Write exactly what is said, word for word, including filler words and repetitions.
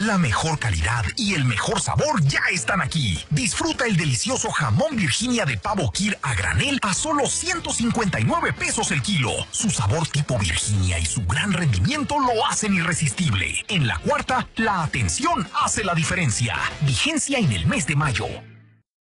La mejor calidad y el mejor sabor ya están aquí. Disfruta el delicioso jamón Virginia de pavo Kir a granel a solo ciento cincuenta y nueve pesos el kilo. Su sabor tipo Virginia y su gran rendimiento lo hacen irresistible. En la cuarta, la atención hace la diferencia. Vigencia en el mes de mayo.